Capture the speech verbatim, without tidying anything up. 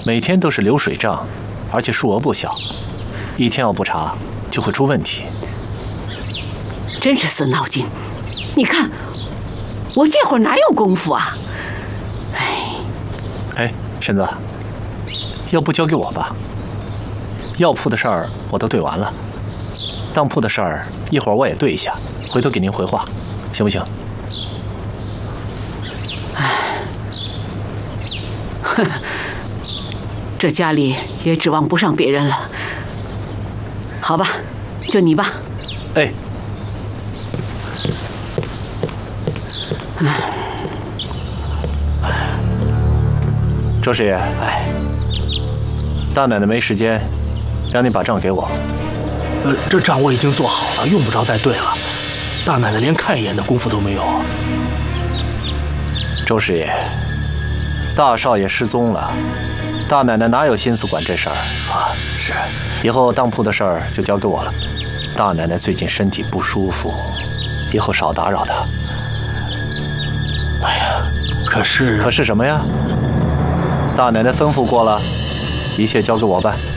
每天都是流水账，而且数额不小，一天要不查就会出问题。 真是死脑筋！你看，我这会儿哪有功夫啊？哎， 哎，婶子，要不交给我吧？药铺的事儿我都对完了，当铺的事儿一会儿我也对一下，回头给您回话，行不行？ 哎，哼，这家里也指望不上别人了。好吧，就你吧。 哎。周师爷， 哎， 大奶奶没时间，让你把账给我。 呃，这账我已经做好了，用不着再对了。大奶奶连看一眼的功夫都没有。 周师爷，大少爷失踪了，大奶奶哪有心思管这事儿啊？是， 以后当铺的事儿就交给我了。大奶奶最近身体不舒服，以后少打扰她。 哎呀，可是…… 可是什么呀？大奶奶吩咐过了，一切交给我办。